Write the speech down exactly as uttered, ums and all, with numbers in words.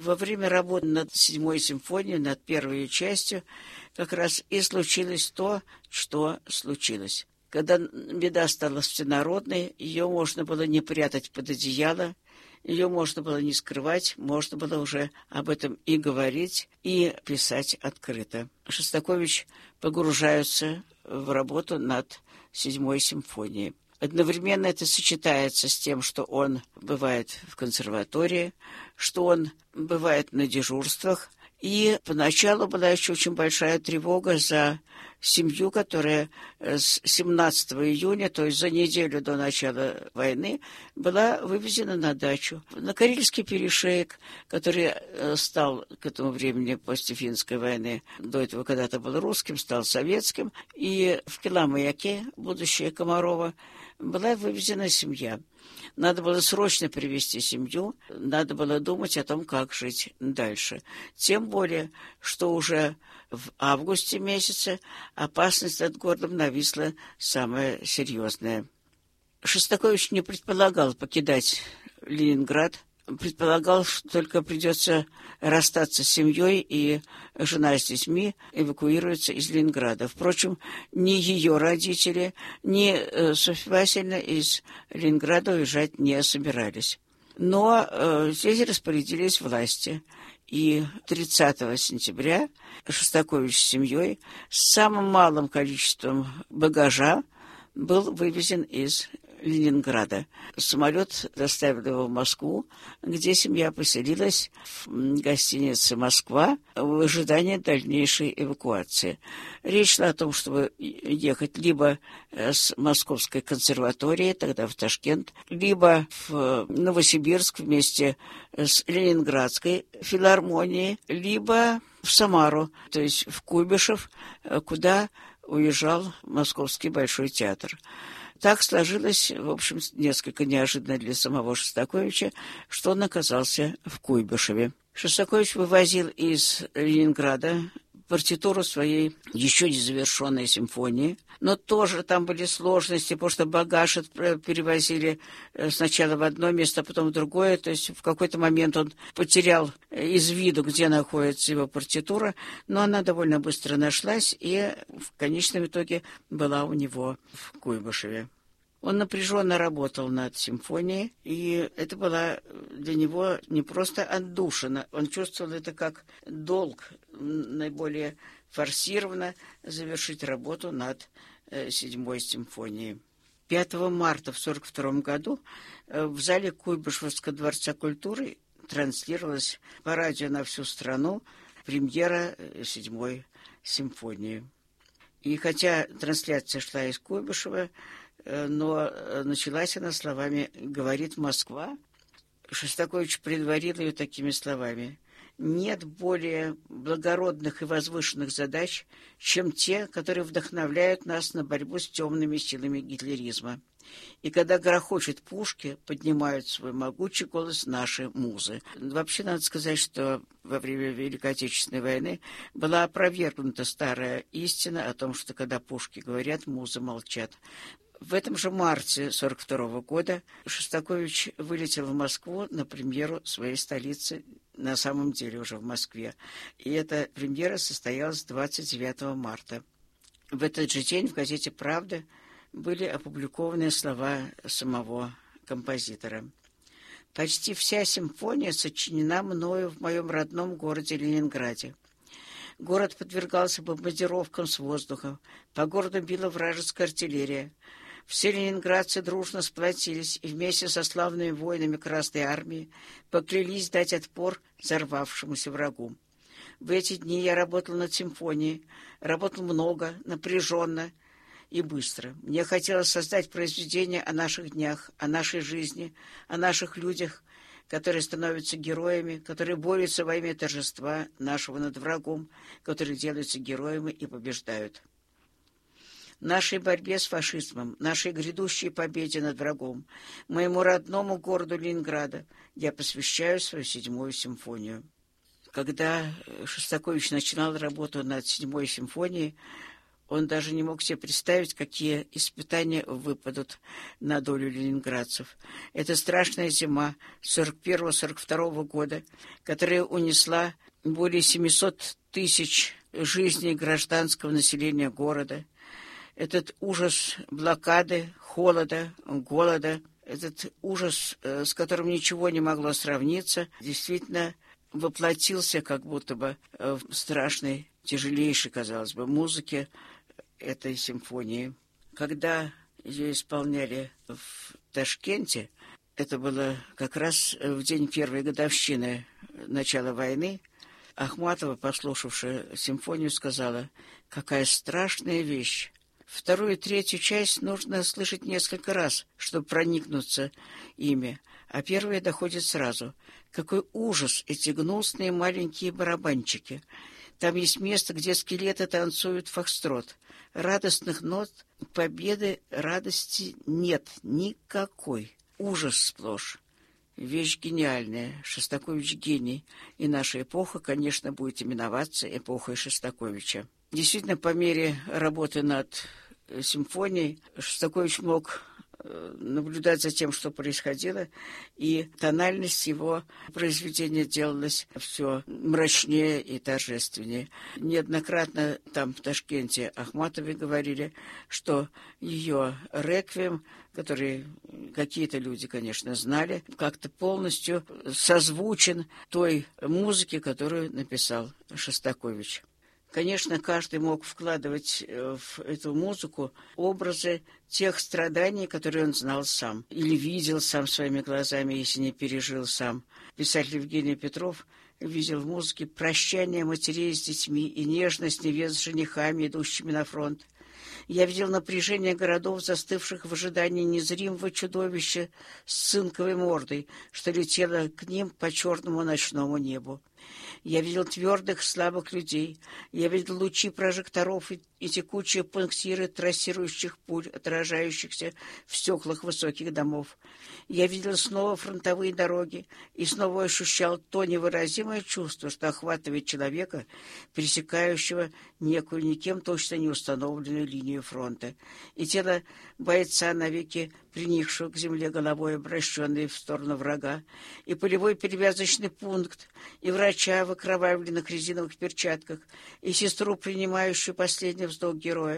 во время работы над седьмой симфонией, над первой частью, как раз и случилось то, что случилось. Когда беда стала всенародной, ее можно было не прятать под одеяло, ее можно было не скрывать, можно было уже об этом и говорить, и писать открыто. Шостакович погружается в работу над седьмой симфонией. Одновременно это сочетается с тем, что он бывает в консерватории, что он бывает на дежурствах. И поначалу была еще очень большая тревога за семью, которая с семнадцатого июня, то есть за неделю до начала войны, была вывезена на дачу. На Карельский перешеек, который стал к этому времени после финской войны, до этого когда-то был русским, стал советским, и в Кила-Маяке, будущее Комарова, была вывезена семья. Надо было срочно привезти семью, надо было думать о том, как жить дальше. Тем более, что уже в августе месяце опасность над городом нависла самая серьезная. Шостакович не предполагал покидать Ленинград, предполагал, что только придется расстаться с семьей, и жена с детьми эвакуируется из Ленинграда. Впрочем, ни ее родители, ни Софья Васильевна из Ленинграда уезжать не собирались. Но э, здесь распорядились власти, и тридцатого сентября Шостакович с семьей с самым малым количеством багажа был вывезен из Ленинграда. Самолет доставил его в Москву, где семья поселилась в гостинице «Москва» в ожидании дальнейшей эвакуации. Речь шла о том, чтобы ехать либо с Московской консерватории, тогда в Ташкент, либо в Новосибирск вместе с Ленинградской филармонией, либо в Самару, то есть в Куйбышев, куда уезжал Московский Большой театр. Так сложилось, в общем, несколько неожиданно для самого Шостаковича, что он оказался в Куйбышеве. Шостакович вывозил из Ленинграда партитуру своей еще не завершенной симфонии, но тоже там были сложности, потому что багаж перевозили сначала в одно место, а потом в другое, то есть в какой-то момент он потерял из виду, где находится его партитура, но она довольно быстро нашлась и в конечном итоге была у него в Куйбышеве. Он напряженно работал над симфонией, и это была для него не просто отдушина. Он чувствовал это как долг, наиболее форсированно завершить работу над э, седьмой симфонией. пятого марта в сорок втором году э, в зале Куйбышевского дворца культуры транслировалась по радио на всю страну премьера э, седьмой симфонии. И хотя трансляция шла из Куйбышева, но началась она словами «Говорит Москва». Шостакович предварил ее такими словами: «Нет более благородных и возвышенных задач, чем те, которые вдохновляют нас на борьбу с темными силами гитлеризма. И когда грохочут пушки, поднимают свой могучий голос наши музы». Вообще, надо сказать, что во время Великой Отечественной войны была опровергнута старая истина о том, что когда пушки говорят, музы молчат. В этом же марте сорок второго года Шостакович вылетел в Москву на премьеру своей столицы, на самом деле уже в Москве. И эта премьера состоялась двадцать девятого марта. В этот же день в газете «Правда» были опубликованы слова самого композитора. «Почти вся симфония сочинена мною в моем родном городе Ленинграде. Город подвергался бомбардировкам с воздуха, по городу била вражеская артиллерия. Все ленинградцы дружно сплотились и вместе со славными воинами Красной Армии поклялись дать отпор взорвавшемуся врагу. В эти дни я работал над симфонией, работал много, напряженно и быстро. Мне хотелось создать произведение о наших днях, о нашей жизни, о наших людях, которые становятся героями, которые борются во имя торжества нашего над врагом, которые делаются героями и побеждают. Нашей борьбе с фашизмом, нашей грядущей победе над врагом, моему родному городу Ленинграда я посвящаю свою седьмую симфонию». Когда Шостакович начинал работу над седьмой симфонией, Он даже не мог себе представить, какие испытания выпадут на долю ленинградцев. Это страшная зима сорок первого — сорок второго года, которая унесла более семисот тысяч жизней гражданского населения города. Этот ужас блокады, холода, голода, этот ужас, с которым ничего не могло сравниться, действительно воплотился как будто бы в страшной, тяжелейшей, казалось бы, музыке этой симфонии. Когда ее исполняли в Ташкенте, это было как раз в день первой годовщины начала войны, Ахматова, послушавшая симфонию, сказала: «Какая страшная вещь! Вторую и третью часть нужно слышать несколько раз, чтобы проникнуться ими, а первая доходит сразу. Какой ужас эти гнусные маленькие барабанчики! Там есть место, где скелеты танцуют фокстрот. Радостных нот, победы, радости нет никакой. Ужас сплошь. Вещь гениальная. Шостакович гений. И наша эпоха, конечно, будет именоваться эпохой Шостаковича». Действительно, по мере работы над симфонией Шостакович мог наблюдать за тем, что происходило, и тональность его произведения делалась все мрачнее и торжественнее. Неоднократно там, в Ташкенте, Ахматовой говорили, что ее реквием, который какие-то люди, конечно, знали, как-то полностью созвучен той музыке, которую написал Шостакович. Конечно, каждый мог вкладывать в эту музыку образы тех страданий, которые он знал сам, или видел сам своими глазами, если не пережил сам. Писатель Евгений Петров видел в музыке прощание матерей с детьми и нежность невест с женихами, идущими на фронт. Я видел напряжение городов, застывших в ожидании незримого чудовища с цинковой мордой, что летело к ним по черному ночному небу. Я видел твердых, слабых людей. Я видел лучи прожекторов и, и текучие пунктиры трассирующих пуль, отражающихся в стеклах высоких домов. Я видел снова фронтовые дороги и снова ощущал то невыразимое чувство, что охватывает человека, пересекающего некую никем точно не установленную линию фронта, и тело бойца, навеки приникшего к земле головой, обращенной в сторону врага, и полевой перевязочный пункт, и врача в окровавленных резиновых перчатках, и сестру, принимающую последний вздох героя,